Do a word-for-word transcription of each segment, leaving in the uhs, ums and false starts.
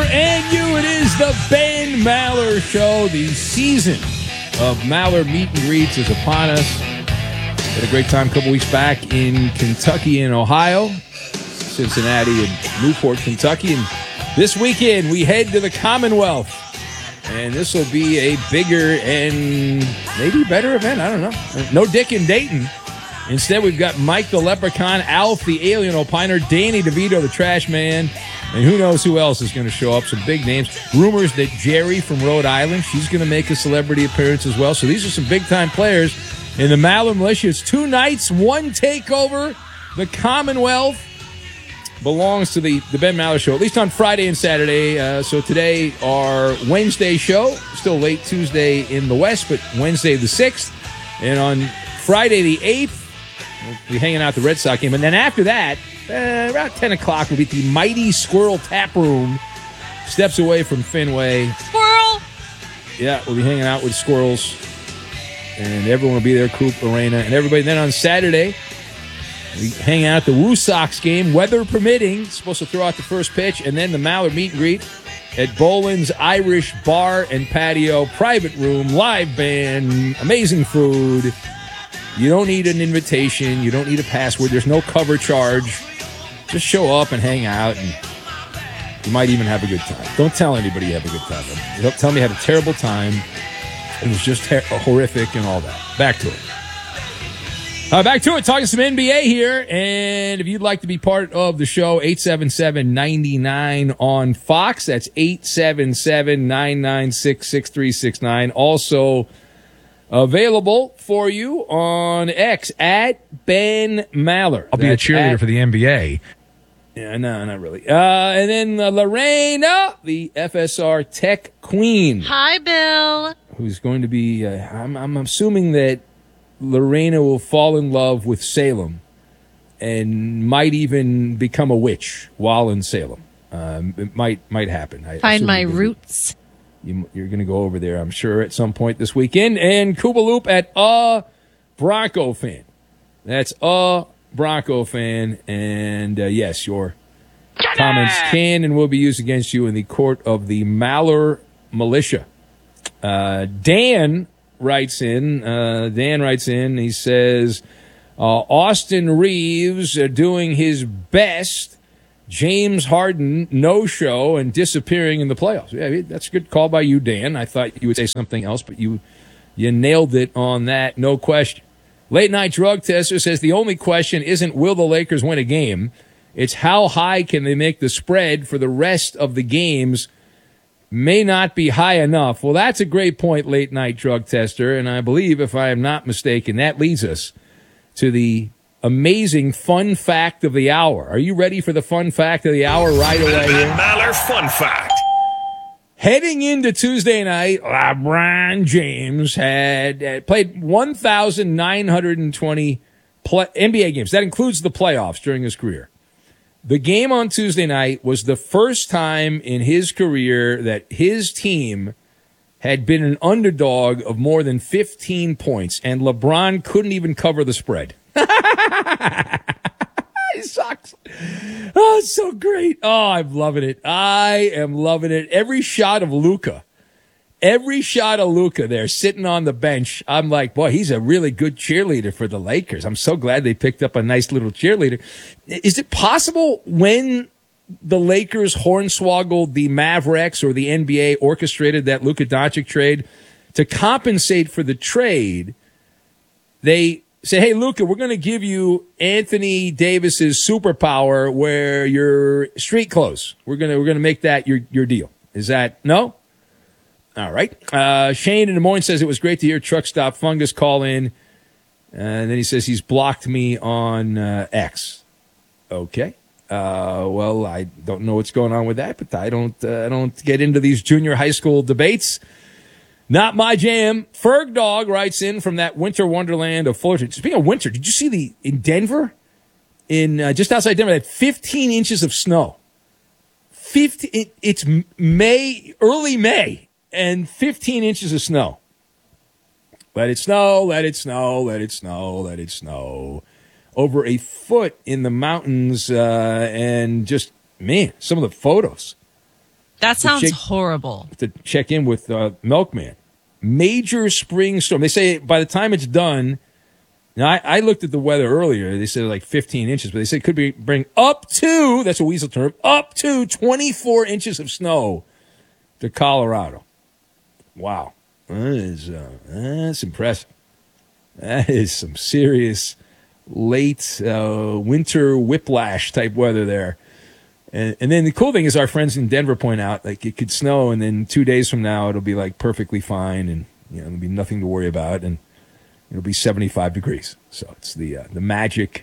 and you. It is the Ben Maller Show. The season of Maller meet and greets is upon us. Had a great time a couple weeks back in Kentucky and Ohio, Cincinnati and Newport, Kentucky. And this weekend we head to the Commonwealth. And this will be a bigger and maybe better event. I don't know. No Dick in Dayton. Instead, we've got Mike the Leprechaun, Alf the Alien Opiner, Danny DeVito the Trash Man, and who knows who else is going to show up. Some big names. Rumors that Jerry from Rhode Island, she's going to make a celebrity appearance as well. So these are some big-time players in the Maller Militia. It's two nights, one takeover. The Commonwealth belongs to the, the Ben Maller Show, at least on Friday and Saturday. Uh, so today, our Wednesday show, still late Tuesday in the West, but Wednesday the sixth. And on Friday the eighth, we'll be hanging out at the Red Sox game. And then after that, uh, around ten o'clock, we'll be at the Mighty Squirrel Tap Room, steps away from Fenway. Squirrel! Yeah, we'll be hanging out with squirrels. And everyone will be there, Coop, Lorena, and everybody. Then on Saturday, we hang out at the Woo Sox game, weather permitting. Supposed to throw out the first pitch. And then the Maller meet and greet at Boland's Irish Bar and Patio, private room, live band, amazing food. You don't need an invitation. You don't need a password. There's no cover charge. Just show up and hang out, and you might even have a good time. Don't tell anybody you have a good time. Don't tell me you had a terrible time. It was just ter- horrific and all that. Back to it. Uh, back to it. Talking some N B A here, and if you'd like to be part of the show, eight seven seven, nine nine on Fox. That's eight seven seven, nine nine six, six three six nine. Also available for you on X at Ben Maller. I'll be That's a cheerleader at, for the N B A. Yeah, no, not really. Uh, and then uh, Lorena, the F S R Tech Queen. Hi, Bill. Who's going to be, uh, I'm, I'm assuming that Lorena will fall in love with Salem and might even become a witch while in Salem. Um, it might might happen. I Find my you're gonna, roots. You, you're going to go over there, I'm sure, at some point this weekend. And Koopaloop at a Bronco fan. That's a Bronco fan. And, uh, yes, your comments can and will be used against you in the court of the Maller Militia. Uh, Dan writes in, uh, Dan writes in, he says, uh, Austin Reeves uh, doing his best, James Harden no-show and disappearing in the playoffs. Yeah, that's a good call by you, Dan. I thought you would say something else, but you you nailed it on that, no question. Late Night Drug Tester says the only question isn't will the Lakers win a game, it's how high can they make the spread for the rest of the games. May not be high enough. Well, that's a great point, Late Night Drug Tester, and I believe, if I am not mistaken, that leads us to the amazing fun fact of the hour. Are you ready for the fun fact of the hour right away The here? Maller Fun Fact. Heading into Tuesday night, LeBron James had uh, played one thousand nine hundred twenty play- N B A games. That includes the playoffs during his career. The game on Tuesday night was the first time in his career that his team had been an underdog of more than fifteen points, and LeBron couldn't even cover the spread. He sucks. Oh, it's so great. Oh, I'm loving it. I am loving it. Every shot of Luka, every shot of Luka there sitting on the bench, I'm like, boy, he's a really good cheerleader for the Lakers. I'm so glad they picked up a nice little cheerleader. Is it possible when the Lakers hornswoggled the Mavericks or the N B A orchestrated that Luka Doncic trade to compensate for the trade, they say, hey, Luka, we're going to give you Anthony Davis's superpower where you're street clothes. We're going to we're going to make that your your deal. Is that no? All right. Uh, Shane in Des Moines says it was great to hear Truck Stop Fungus call in. And then he says he's blocked me on uh, X. Okay. Uh, well, I don't know what's going on with that, but I don't uh, I don't get into these junior high school debates. Not my jam. Ferg Dog writes in from that winter wonderland of Fullerton. Speaking of winter, did you see the in Denver, in uh, just outside Denver, they had fifteen inches of snow. fifteen, it, it's May, early May, and fifteen inches of snow. Let it snow, let it snow, let it snow, let it snow. Over a foot in the mountains, uh, and just, man, some of the photos. That sounds check, horrible. To check in with uh, Milkman. Major spring storm. They say by the time it's done, now I, I looked at the weather earlier. They said like fifteen inches, but they said it could be bring up to, that's a weasel term, up to twenty-four inches of snow to Colorado. Wow. That is, uh, that's impressive. That is some serious late uh, winter whiplash type weather there. And, and then the cool thing is our friends in Denver point out, like, it could snow, and then two days from now it'll be, like, perfectly fine, and, you know, there'll be nothing to worry about, and it'll be seventy-five degrees. So it's the uh, the magic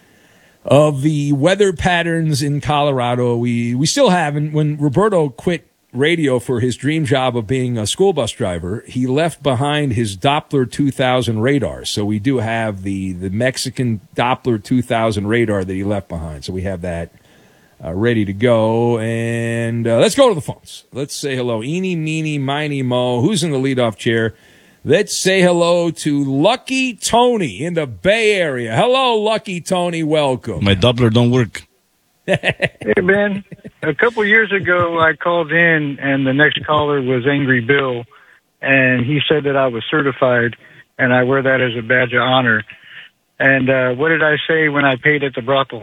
of the weather patterns in Colorado. We, we still have, and when Roberto quit radio for his dream job of being a school bus driver, he left behind his Doppler two thousand radar. So we do have the, the Mexican Doppler two thousand radar that he left behind. So we have that uh, ready to go. And uh, let's go to the phones. Let's say hello. Eeny, meeny, miny, mo. Who's in the leadoff chair? Let's say hello to Lucky Tony in the Bay Area. Hello, Lucky Tony. Welcome. My Doppler don't work. Hey, man. A couple years ago, I called in, and the next caller was Angry Bill, and he said that I was certified, and I wear that as a badge of honor. And uh, what did I say when I paid at the brothel?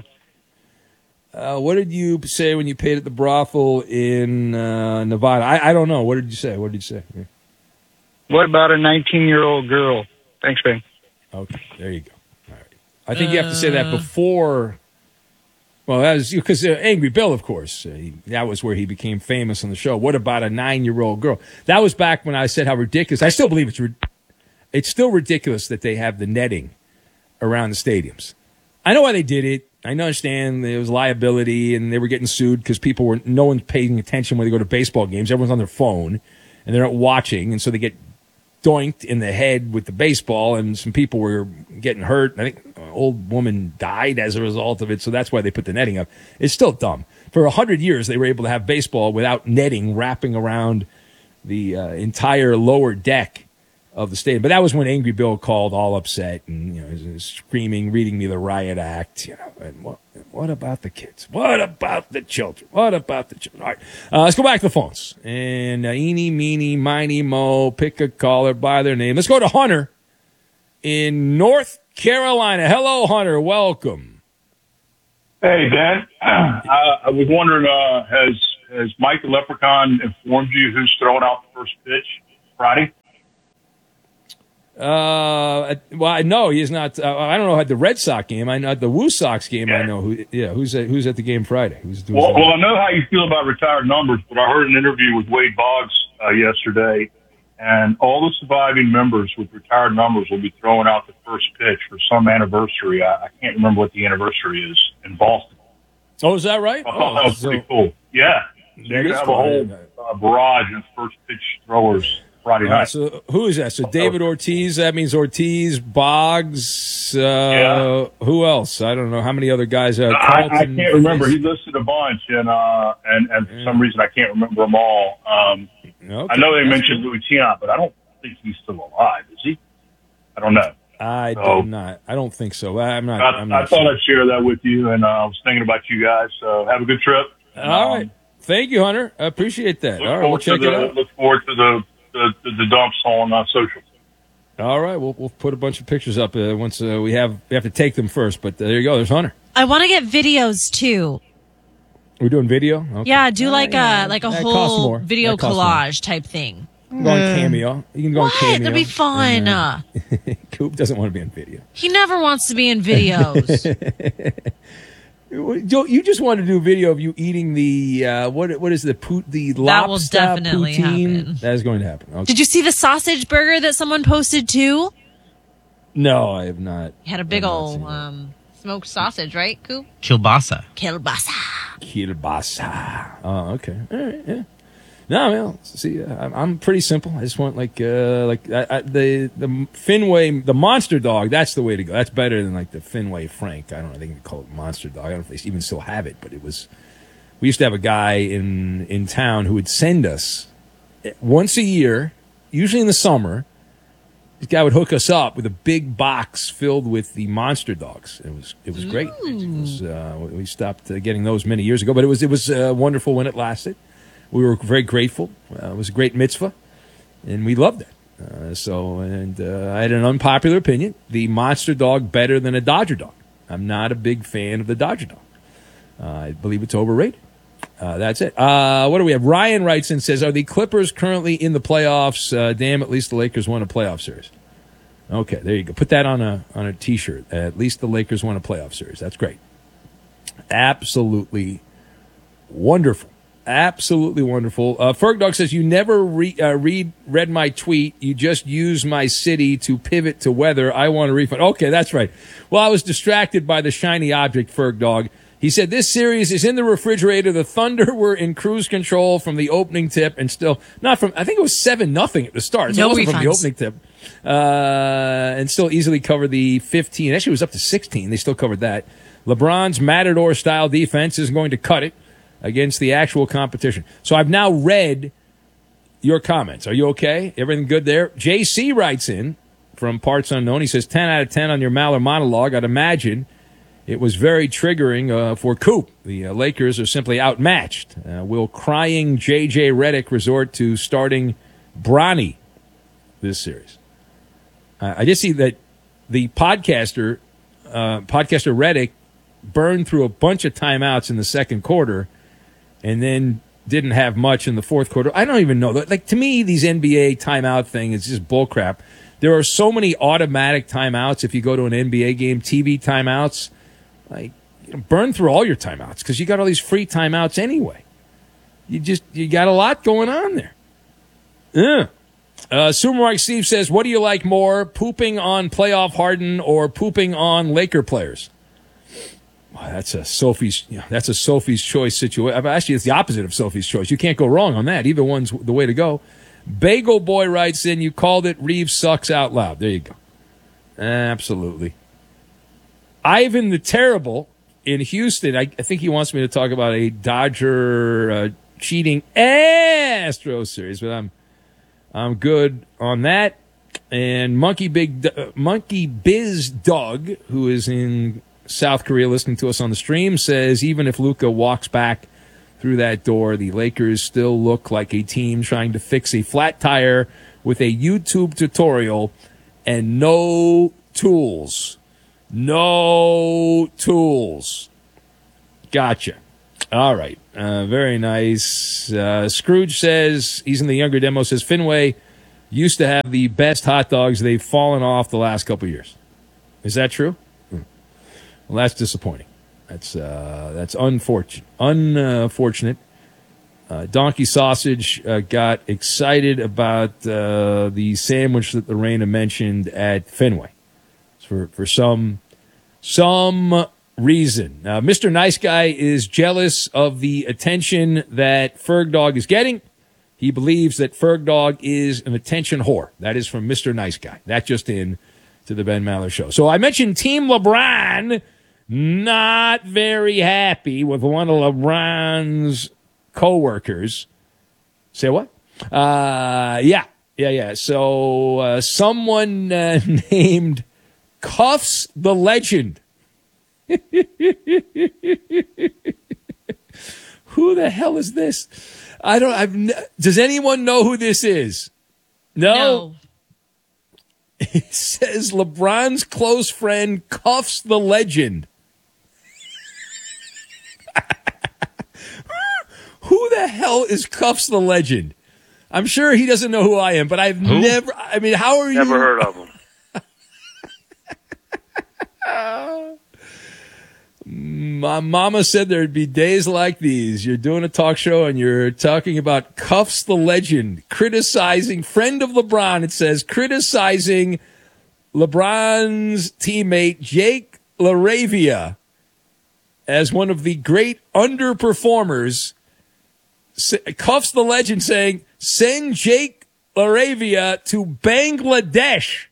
Uh, what did you say when you paid at the brothel in uh, Nevada? I, I don't know. What did you say? What did you say? Yeah. What about a nineteen-year-old girl? Thanks, man. Okay, there you go. All right. I think uh, you have to say that before. Well, that was because uh, Angry Bill, of course. Uh, he, that was where he became famous on the show. What about a nine-year-old girl? That was back when I said how ridiculous. I still believe it's it's still ridiculous that they have the netting around the stadiums. I know why they did it. I understand there was liability, and they were getting sued because people were no one's paying attention when they go to baseball games. Everyone's on their phone, and they're not watching, and so they get doinked in the head with the baseball, and some people were getting hurt. I think an old woman died as a result of it, so that's why they put the netting up. It's still dumb. For a hundred years, they were able to have baseball without netting wrapping around the uh, entire lower deck of the stadium. But that was when Angry Bill called all upset and, you know, was screaming, reading me the riot act. You know, and what, what about the kids? What about the children? What about the children? All right, uh, let's go back to the phones. And uh, eeny, meeny, miny, mo, pick a caller by their name. Let's go to Hunter in North Carolina. Hello, Hunter. Welcome. Hey, Dan. I, I was wondering, uh, has has Mike the Leprechaun informed you who's throwing out the first pitch Friday? Uh, well, no, he is not. Uh, I don't know at the Red Sox game. I know at the Woo Sox game. Yeah. I know who. Yeah, who's at, who's at the game Friday? Who's doing well, well, I know how you feel about retired numbers, but I heard an interview with Wade Boggs uh, yesterday, and all the surviving members with retired numbers will be throwing out the first pitch for some anniversary. I, I can't remember what the anniversary is in Boston. Oh, is that right? I oh, thought that was so, pretty cool. Yeah, so you have cool. a whole uh, barrage of first pitch throwers Friday night. Uh, so who is that? So David Ortiz. That means Ortiz, Boggs. Uh, yeah. Who else? I don't know how many other guys. Uh, I, I can't remember. He listed a bunch, and uh, and and for yeah. some reason I can't remember them all. Um, okay. I know they That's mentioned cool. Louis Tiant, but I don't think he's still alive. Is he? I don't know. I so, do not. I don't think so. I'm not. I, I'm not I thought sure. I'd share that with you, and uh, I was thinking about you guys. So have a good trip. And, all um, right. Thank you, Hunter. I appreciate that. All right, we'll check the, it out. Look forward to the the, the dumps on uh, social. All right, we'll we'll put a bunch of pictures up uh, once uh, we have we have to take them first. But uh, there you go. There's Hunter. I want to get videos too. We're doing video. Okay. Yeah, do like uh, a yeah. like a that whole video collage more. type thing. You can go on Cameo. You can go what? on Cameo. That'd be fun. And, uh, Coop doesn't want to be on video. He never wants to be in videos. You just want to do video of you eating the uh, what? What is the pout, the lobster that will definitely poutine? happen. That is going to happen. Okay. Did you see the sausage burger that someone posted too? No, I have not. He had a big old um, smoked sausage, right, Coop? Kielbasa. Kielbasa. Kielbasa. Oh, okay. All right. Yeah. No, man. See, uh, I'm, I'm pretty simple. I just want like uh, like I, I, the the Fenway, the Monster Dog. That's the way to go. That's better than like the Fenway Frank. I don't know. They can call it Monster Dog. I don't know if they even still have it, but it was. We used to have a guy in in town who would send us once a year, usually in the summer. This guy would hook us up with a big box filled with the Monster Dogs. It was it was great. It was, uh, we stopped uh, getting those many years ago, but it was it was uh, wonderful when it lasted. we were very grateful. Uh, it was a great mitzvah, and we loved it. Uh, so, and uh, I had an unpopular opinion: the Monster Dog better than a Dodger Dog. I'm not a big fan of the Dodger Dog. Uh, I believe it's overrated. Uh, that's it. Uh, what do we have? Ryan writes in and says, "Are the Clippers currently in the playoffs? Uh, damn, at least the Lakers won a playoff series." Okay, there you go. Put that on a on a T-shirt. At least the Lakers won a playoff series. That's great. Absolutely wonderful. Absolutely wonderful. Uh, Fergdog says, you never re- uh, read read my tweet. You just use my city to pivot to weather. I want a refund. Okay, that's right. Well, I was distracted by the shiny object, Fergdog. He said, this series is in the refrigerator. The Thunder were in cruise control from the opening tip and still not from, I think it was seven nothing at the start. So no it wasn't refunds. From the opening tip. Uh, and still easily covered the fifteen. Actually, it was up to sixteen. They still covered that. LeBron's Matador-style defense is going to cut it against the actual competition. So I've now read your comments. Are you okay? Everything good there? J C writes in from Parts Unknown. He says, ten out of ten on your Maller monologue. I'd imagine it was very triggering uh, for Coop. The uh, Lakers are simply outmatched. Uh, will crying J J Redick resort to starting Bronny this series? Uh, I just see that the podcaster, uh, podcaster Redick, burned through a bunch of timeouts in the second quarter and then didn't have much in the fourth quarter. I don't even know. Like, to me, these N B A timeout thing is just bullcrap. There are so many automatic timeouts if you go to an N B A game, T V timeouts. Like, you know, burn through all your timeouts because you got all these free timeouts anyway. You just, you got a lot going on there. Yeah. Uh, Sumermark Steve says, what do you like more, pooping on playoff Harden or pooping on Laker players? Well, that's a Sophie's, you know, that's a Sophie's choice situation. Actually, it's the opposite of Sophie's choice. You can't go wrong on that. Either one's the way to go. Bagel Boy writes in, you called it Reeves sucks out loud. There you go. Absolutely. Ivan the Terrible in Houston, I, I think he wants me to talk about a Dodger uh, cheating Astros series, but I'm I'm good on that. And Monkey Big uh, Monkey Biz Doug, who is in South Korea listening to us on the stream, says even if Luka walks back through that door, the Lakers still look like a team trying to fix a flat tire with a YouTube tutorial and no tools. No tools. Gotcha. All right. Uh, very nice. Uh, Scrooge says, he's in the younger demo, says Fenway used to have the best hot dogs. They've fallen off the last couple of years. Is that true? Hmm. Well, that's disappointing. That's uh, that's unfortunate. Unfortunate. Uh, Donkey Sausage uh, got excited about uh, the sandwich that Lorena mentioned at Fenway. For for some some reason. Now, Mister Nice Guy is jealous of the attention that Fergdog is getting. He believes that Fergdog is an attention whore. That is from Mister Nice Guy. That just in to the Ben Maller Show. So I mentioned Team LeBron not very happy with one of LeBron's coworkers. Say what? Uh, yeah, yeah, yeah. So uh, someone uh, named Cuffs the Legend. Who the hell is this? I don't. I've. Ne- Does anyone know who this is? No. No. It says LeBron's close friend Cuffs the Legend. Who the hell is Cuffs the Legend? I'm sure he doesn't know who I am, but I've Who? never. I mean, how are you? Never heard of him. My mama said there'd be days like these. You're doing a talk show and you're talking about Cuffs the Legend, criticizing, friend of LeBron, it says, criticizing LeBron's teammate Jake LaRavia as one of the great underperformers. Cuffs the Legend saying, send Jake LaRavia to Bangladesh.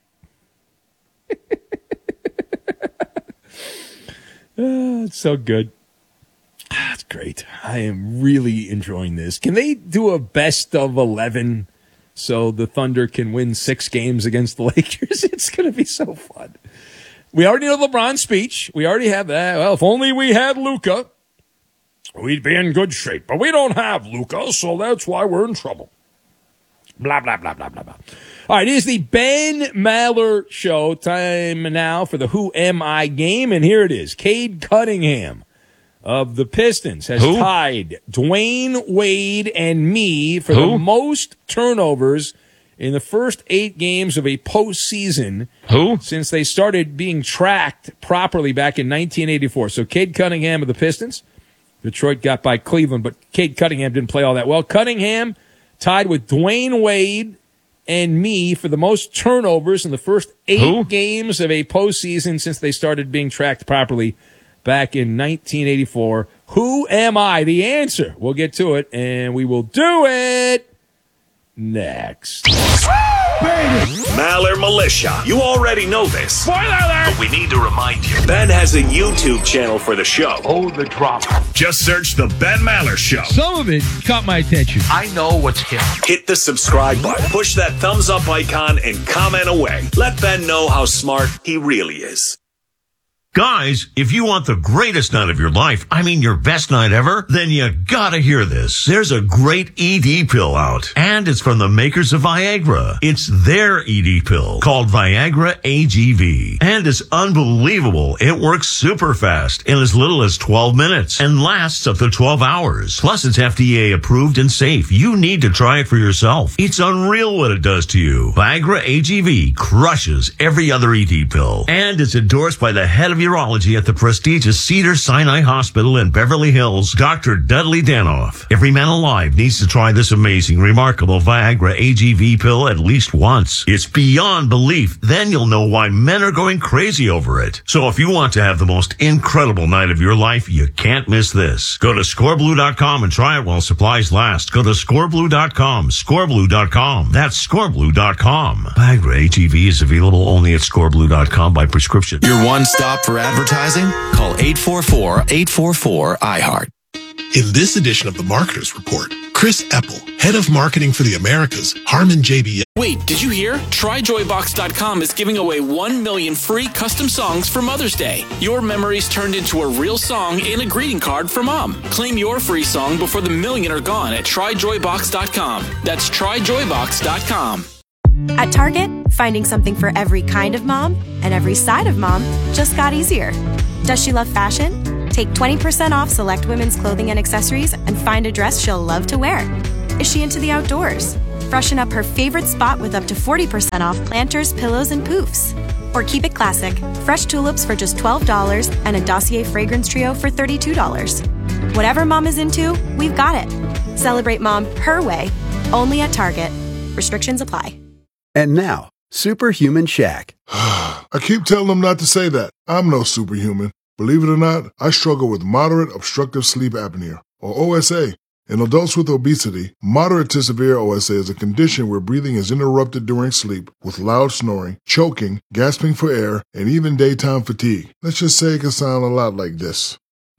Oh, it's so good. That's great. I am really enjoying this. Can they do a best of eleven so the Thunder can win six games against the Lakers? It's going to be so fun. We already know LeBron's speech. We already have that. Well, if only we had Luka. we'd be in good shape. But we don't have Luka, so that's why we're in trouble. Blah, blah, blah, blah, blah, blah. All right, it is the Ben Maller Show. Time now for the Who Am I game, and here it is. Cade Cunningham of the Pistons has Who? tied Dwayne Wade and me for Who? the most turnovers in the first eight games of a postseason Who? since they started being tracked properly back in nineteen eighty-four. So Cade Cunningham of the Pistons. Detroit got by Cleveland, but Cade Cunningham didn't play all that well. Cunningham tied with Dwayne Wade and me for the most turnovers in the first eight Who? games of a postseason since they started being tracked properly back in nineteen eighty-four. Who am I? The answer. We'll get to it, and we will do it next. Maller Militia. You already know this. Spoiler alert! But we need to remind you. Ben has a YouTube channel for the show. Oh, the drama. Just search The Ben Maller Show. Some of it caught my attention. I know what's hip. Hit the subscribe button. Push that thumbs up icon and comment away. Let Ben know how smart he really is. Guys, if you want the greatest night of your life, I mean your best night ever, then you gotta hear this. There's a great E D pill out, and it's from the makers of Viagra. It's their E D pill called Viagra A G V, and it's unbelievable. It works super fast in as little as twelve minutes and lasts up to twelve hours. Plus, it's F D A approved and safe. You need to try it for yourself. It's unreal what it does to you. Viagra A G V crushes every other E D pill, and it's endorsed by the head of urology at the prestigious Cedars-Sinai Hospital in Beverly Hills, Doctor Dudley Danoff. Every man alive needs to try this amazing, remarkable Viagra A G V pill at least once. It's beyond belief. Then you'll know why men are going crazy over it. So if you want to have the most incredible night of your life, you can't miss this. Go to score blue dot com and try it while supplies last. Go to score blue dot com, score blue dot com. That's score blue dot com. Viagra A G V is available only at score blue dot com by prescription. Your one stop for advertising? Call eight four four, eight four four, I heart. In this edition of the Marketers Report, Chris Eppel, head of marketing for the Americas, Harman J B L. Wait, did you hear? try joy box dot com is giving away one million free custom songs for Mother's Day. Your memories turned into a real song and a greeting card for Mom. Claim your free song before the million are gone at try joy box dot com. That's try joy box dot com. At Target, finding something for every kind of mom and every side of mom just got easier. Does she love fashion? Take twenty percent off select women's clothing and accessories and find a dress she'll love to wear. Is she into the outdoors? Freshen up her favorite spot with up to forty percent off planters, pillows, and poofs. Or keep it classic, fresh tulips for just twelve dollars and a Dossier fragrance trio for thirty-two dollars. Whatever mom is into, we've got it. Celebrate mom her way, only at Target. Restrictions apply. And now, Superhuman Shaq. I keep telling them not to say that. I'm no superhuman. Believe it or not, I struggle with moderate obstructive sleep apnea, or O S A. In adults with obesity, moderate to severe O S A is a condition where breathing is interrupted during sleep with loud snoring, choking, gasping for air, and even daytime fatigue. Let's just say it can sound a lot like this.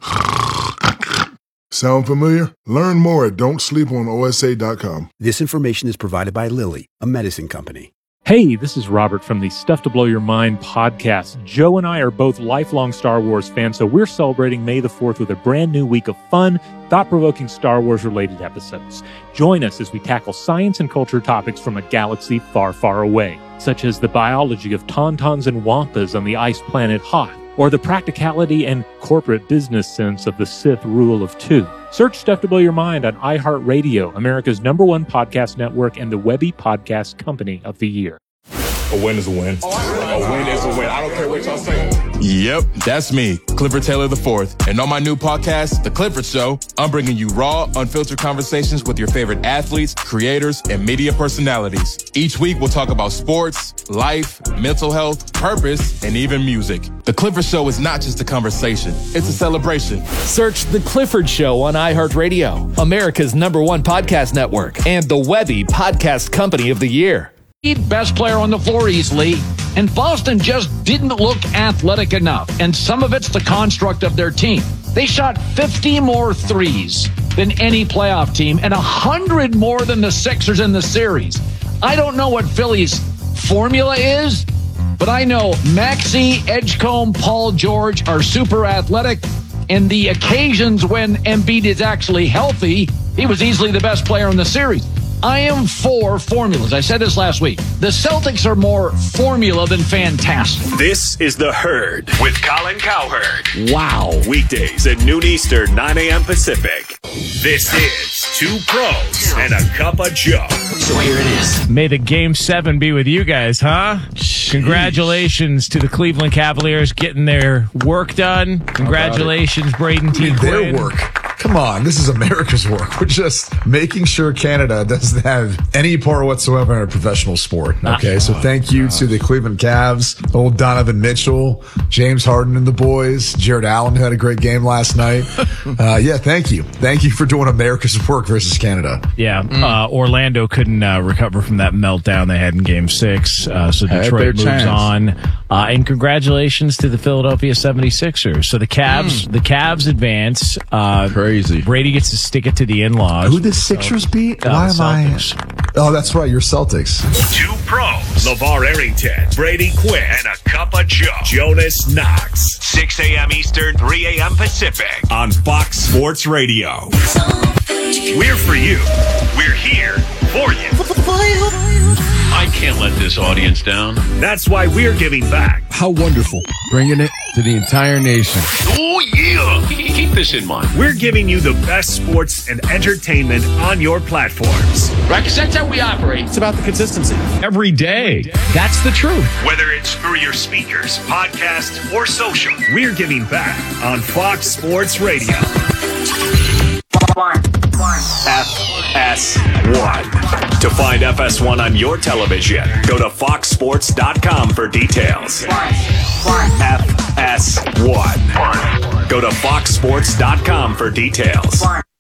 Sound familiar? Learn more at don't sleep on O S A dot com. This information is provided by Lilly, a medicine company. Hey, this is Robert from the Stuff to Blow Your Mind podcast. Joe and I are both lifelong Star Wars fans, so we're celebrating May the fourth with a brand new week of fun, thought-provoking Star Wars-related episodes. Join us as we tackle science and culture topics from a galaxy far, far away, such as the biology of tauntauns and wampas on the ice planet Hoth, or the practicality and corporate business sense of the Sith rule of two. Search Stuff to Blow Your Mind on iHeartRadio, America's number one podcast network and the Webby Podcast Company of the Year. A win is a win. A win is a win. I don't care what y'all say. Yep, that's me, Clifford Taylor the fourth. And on my new podcast, The Clifford Show, I'm bringing you raw, unfiltered conversations with your favorite athletes, creators, and media personalities. Each week, we'll talk about sports, life, mental health, purpose, and even music. The Clifford Show is not just a conversation, it's a celebration. Search The Clifford Show on iHeartRadio, America's number one podcast network, and the Webby Podcast Company of the Year. Best player on the floor easily, and Boston just didn't look athletic enough, and some of it's the construct of their team. They shot fifty more threes than any playoff team and one hundred more than the Sixers in the series. I don't know what Philly's formula is, but I know Maxey, Edgecombe, Paul George are super athletic. in the occasions when Embiid is actually healthy, he was easily the best player in the series. I am for formulas. I said this last week. The Celtics are more formula than fantastic. This is The Herd with Colin Cowherd. Wow. Weekdays at noon Eastern, nine a.m. Pacific. This is Two Pros and a Cup of Joe. So here it is. May the Game seven be with you guys, huh? Jeez. Congratulations to the Cleveland Cavaliers getting their work done. Congratulations, Braden T. Their Quinn. work. Come on, this is America's work. We're just making sure Canada doesn't have any part whatsoever in a professional sport. Okay, so thank you to the Cleveland Cavs, old Donovan Mitchell, James Harden and the boys, Jared Allen, who had a great game last night. Uh, yeah, thank you. Thank you for doing America's work versus Canada. Yeah, mm. uh, Orlando couldn't uh, recover from that meltdown they had in Game six, uh, so Detroit moves chance. on. Uh, and congratulations to the Philadelphia seventy-sixers. So the Cavs, mm. the Cavs advance. Uh, Crazy. Brady gets to stick it to the in-laws. Who the Sixers so, beat? Uh, Why am Celtics. I? Oh, that's right. You're Celtics. Two pros. LeVar Arrington, Brady Quinn, and a Cup of Joe. Jonas Knox. six a.m. Eastern, three a.m. Pacific on Fox Sports Radio. We're for you. We're here for you. I can't let this audience down. That's why we're giving back. How wonderful. Bringing it to the entire nation. Oh, yeah. Keep this in mind. We're giving you the best sports and entertainment on your platforms. Right, because that's how we operate. It's about the consistency. Every day. That's the truth. Whether it's through your speakers, podcast, or social, we're giving back on Fox Sports Radio. F S one. To find F S one on your television, go to fox sports dot com for details. F S one. Go to fox sports dot com for details.